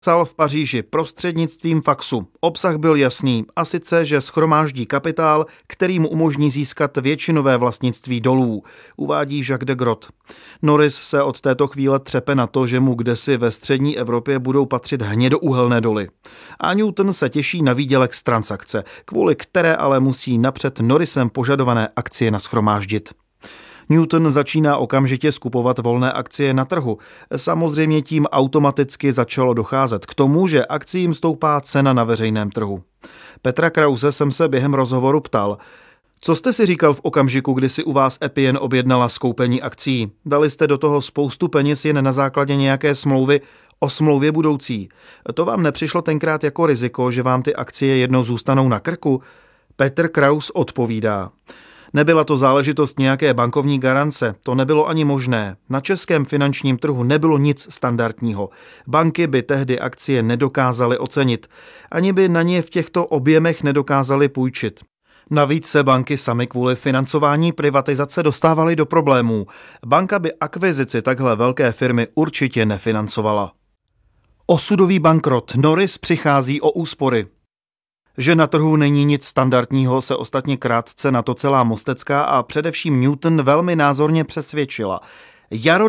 Psal v Paříži prostřednictvím faxu. Obsah byl jasný, a sice, že shromáždí kapitál, který mu umožní získat většinové vlastnictví dolů, uvádí Jacques de Groot. Norris se od této chvíle třepe na to, že mu kdesi ve střední Evropě budou patřit hnědouhelné doly. A Newton se těší na výdělek z transakce, kvůli které ale musí napřed Norrisem požadované akcie nashromáždit. Newton začíná okamžitě skupovat volné akcie na trhu. Samozřejmě tím automaticky začalo docházet k tomu, že akciím stoupá cena na veřejném trhu. Petra Krause jsem se během rozhovoru ptal, co jste si říkal v okamžiku, kdy si u vás Appian objednala skoupení akcií? Dali jste do toho spoustu peněz jen na základě nějaké smlouvy o smlouvě budoucí. To vám nepřišlo tenkrát jako riziko, že vám ty akcie jednou zůstanou na krku? Petr Kraus odpovídá. Nebyla to záležitost nějaké bankovní garance, to nebylo ani možné. Na českém finančním trhu nebylo nic standardního. Banky by tehdy akcie nedokázaly ocenit. Ani by na ně v těchto objemech nedokázaly půjčit. Navíc se banky samy kvůli financování privatizace dostávaly do problémů. Banka by akvizici takhle velké firmy určitě nefinancovala. Osudový bankrot. Norris přichází o úspory. Že na trhu není nic standardního, se ostatně krátce na to celá Mostecká a především Newton velmi názorně přesvědčila. Jaro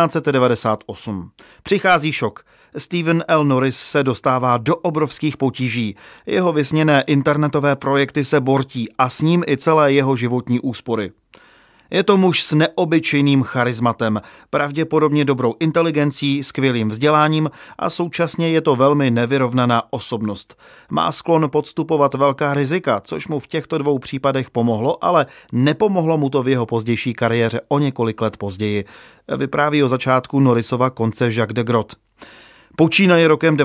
1998. Přichází šok. Stephen L. Norris se dostává do obrovských potíží. Jeho vysněné internetové projekty se bortí a s ním i celé jeho životní úspory. Je to muž s neobyčejným charizmatem, pravděpodobně dobrou inteligencí, skvělým vzděláním a současně je to velmi nevyrovnaná osobnost. Má sklon podstupovat velká rizika, což mu v těchto dvou případech pomohlo, ale nepomohlo mu to v jeho pozdější kariéře o několik let později. Vypráví o začátku Norrisova konce Jacques de Groot. Počínaje rokem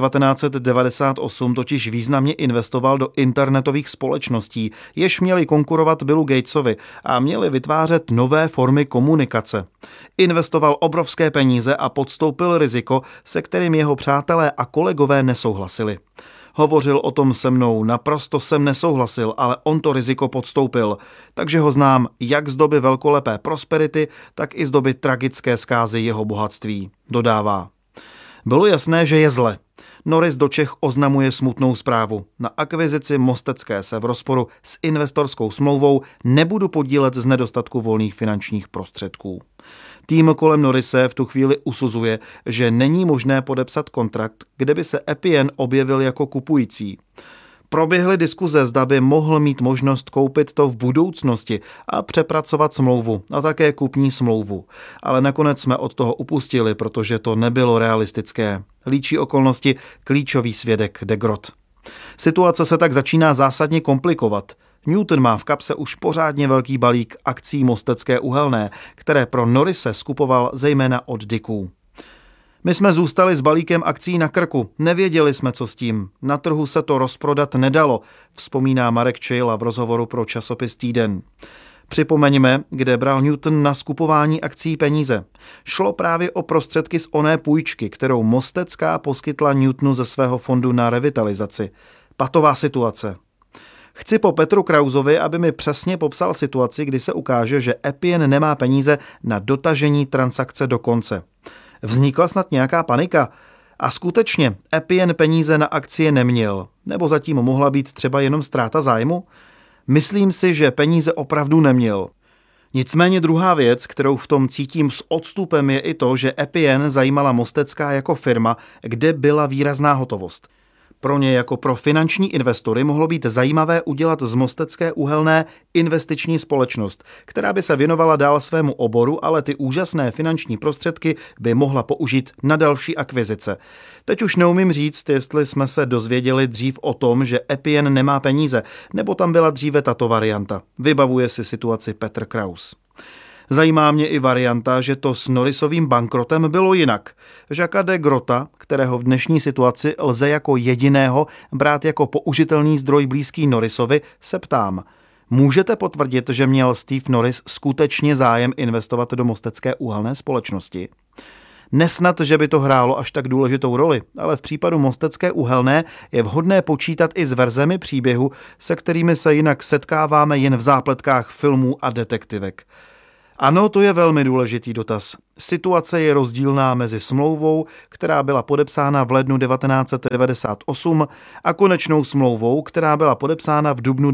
1998 totiž významně investoval do internetových společností, jež měly konkurovat Billu Gatesovi a měly vytvářet nové formy komunikace. Investoval obrovské peníze a podstoupil riziko, se kterým jeho přátelé a kolegové nesouhlasili. Hovořil o tom se mnou, naprosto jsem nesouhlasil, ale on to riziko podstoupil, takže ho znám jak z doby velkolepé prosperity, tak i z doby tragické zkázy jeho bohatství, dodává. Bylo jasné, že je zle. Norris do Čech oznamuje smutnou zprávu. Na akvizici Mostecké se v rozporu s investorskou smlouvou nebudu podílet z nedostatku volných finančních prostředků. Tým kolem Norrise v tu chvíli usuzuje, že není možné podepsat kontrakt, kde by se Appian objevil jako kupující. Proběhly diskuze, zda by mohl mít možnost koupit to v budoucnosti a přepracovat smlouvu a také kupní smlouvu. Ale nakonec jsme od toho upustili, protože to nebylo realistické. Líčí okolnosti klíčový svědek de Groot. Situace se tak začíná zásadně komplikovat. Newton má v kapse už pořádně velký balík akcí Mostecké uhelné, které pro Norrise skupoval zejména od Dicků. My jsme zůstali s balíkem akcí na krku, nevěděli jsme, co s tím. Na trhu se to rozprodat nedalo, vzpomíná Marek Čejla v rozhovoru pro časopis Týden. Připomeňme, kde bral Newton na skupování akcí peníze. Šlo právě o prostředky z oné půjčky, kterou Mostecká poskytla Newtonu ze svého fondu na revitalizaci. Patová situace. Chci po Petru Krausovi, aby mi přesně popsal situaci, kdy se ukáže, že Appian nemá peníze na dotažení transakce do konce. Vznikla snad nějaká panika? A skutečně Appian peníze na akcie neměl, nebo zatím mohla být třeba jenom ztráta zájmu? Myslím si, že peníze opravdu neměl. Nicméně druhá věc, kterou v tom cítím s odstupem, je i to, že Appian zajímala Mostecká jako firma, kde byla výrazná hotovost. Pro ně jako pro finanční investory mohlo být zajímavé udělat z Mostecké uhelné investiční společnost, která by se věnovala dál svému oboru, ale ty úžasné finanční prostředky by mohla použít na další akvizice. Teď už neumím říct, jestli jsme se dozvěděli dřív o tom, že Appian nemá peníze, nebo tam byla dříve tato varianta. Vybavuje si situaci Petr Kraus. Zajímá mě i varianta, že to s Norrisovým bankrotem bylo jinak. Jacquesa de Groota, kterého v dnešní situaci lze jako jediného brát jako použitelný zdroj blízký Norrisovi, se ptám. Můžete potvrdit, že měl Steve Norris skutečně zájem investovat do Mostecké uhelné společnosti? Nesnad, že by to hrálo až tak důležitou roli, ale v případu Mostecké uhelné je vhodné počítat i s verzemi příběhu, se kterými se jinak setkáváme jen v zápletkách filmů a detektivek. Ano, to je velmi důležitý dotaz. Situace je rozdílná mezi smlouvou, která byla podepsána v lednu 1998 a konečnou smlouvou, která byla podepsána v dubnu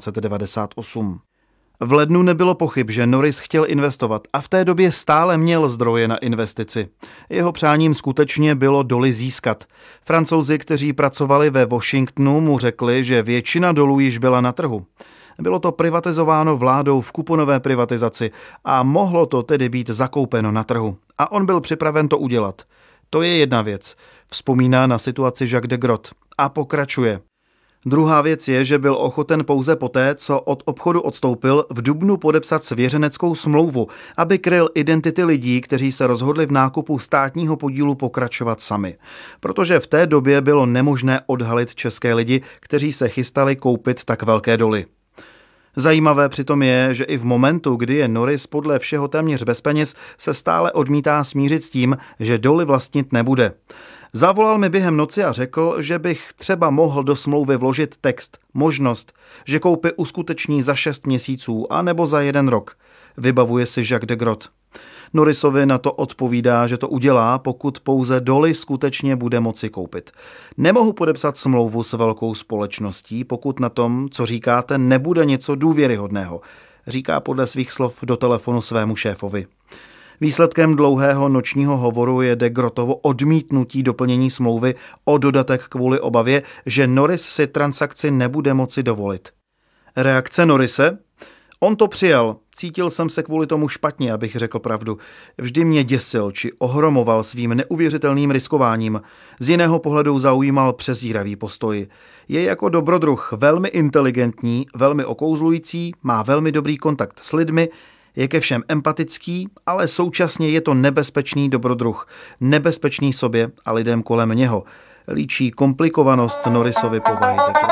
1998. V lednu nebylo pochyb, že Norris chtěl investovat a v té době stále měl zdroje na investici. Jeho přáním skutečně bylo doly získat. Francouzi, kteří pracovali ve Washingtonu, mu řekli, že většina dolů již byla na trhu. Bylo to privatizováno vládou v kuponové privatizaci a mohlo to tedy být zakoupeno na trhu. A on byl připraven to udělat. To je jedna věc. Vzpomíná na situaci Jacques de Grotte a pokračuje. Druhá věc je, že byl ochoten pouze poté, co od obchodu odstoupil, v dubnu podepsat svěřeneckou smlouvu, aby kryl identity lidí, kteří se rozhodli v nákupu státního podílu pokračovat sami. Protože v té době bylo nemožné odhalit české lidi, kteří se chystali koupit tak velké doly. Zajímavé přitom je, že i v momentu, kdy je Norris podle všeho téměř bez peněz, se stále odmítá smířit s tím, že doly vlastnit nebude. Zavolal mi během noci a řekl, že bych třeba mohl do smlouvy vložit text, možnost, že koupy uskuteční za 6 měsíců anebo za 1 rok. Vybavuje si Jacques de Grotte. Norrisovi na to odpovídá, že to udělá, pokud pouze doly skutečně bude moci koupit. Nemohu podepsat smlouvu s velkou společností, pokud na tom, co říkáte, nebude něco důvěryhodného, říká podle svých slov do telefonu svému šéfovi. Výsledkem dlouhého nočního hovoru je de Grottovo odmítnutí doplnění smlouvy o dodatek kvůli obavě, že Norris si transakci nebude moci dovolit. Reakce Norrise? On to přijal. Cítil jsem se kvůli tomu špatně, abych řekl pravdu. Vždy mě děsil či ohromoval svým neuvěřitelným riskováním. Z jiného pohledu zaujímal přezíravý postoj. Je jako dobrodruh velmi inteligentní, velmi okouzlující, má velmi dobrý kontakt s lidmi, je ke všem empatický, ale současně je to nebezpečný dobrodruh, nebezpečný sobě a lidem kolem něho. Líčí komplikovanost Norrisovy povahy.